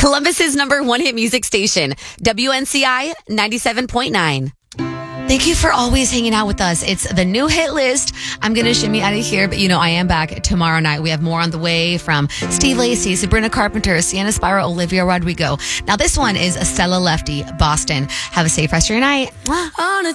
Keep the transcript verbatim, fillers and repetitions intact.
Columbus's number one hit music station, W N C I ninety-seven point nine. Thank you for always hanging out with us. It's the new hit list. I'm going to shimmy out of here, but you know, I am back tomorrow night. We have more on the way from Steve Lacy, Sabrina Carpenter, Sienna Spiro, Olivia Rodrigo. Now, this one is Stella Lefty, Boston. Have a safe rest of your night. Mwah.